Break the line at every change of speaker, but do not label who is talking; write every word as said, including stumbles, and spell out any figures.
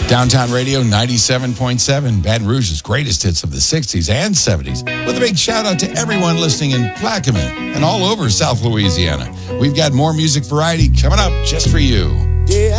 Downtown Radio ninety-seven point seven, Baton Rouge's greatest hits of the sixties and seventies, with a big shout out to everyone listening in Plaquemine and all over South Louisiana. We've got more music variety coming up just for you.